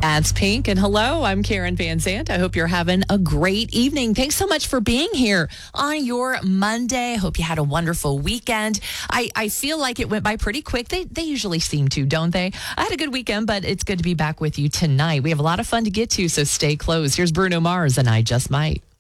That's Pink. And hello, I'm Karen Van Zandt. I hope you're having a great evening. Thanks so much for being here on your Monday. Hope you had a wonderful weekend. I feel like it went by pretty quick. They usually seem to, don't they? I had a good weekend, but it's good to be back with you tonight. We have a lot of fun to get to, so stay close. Here's Bruno Mars and I Just Might.